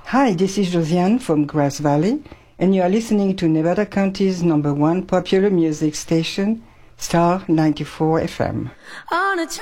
Hi, this is Josiane from Grass Valley, and you are listening to Nevada County's #1 popular music station, Star 94 FM.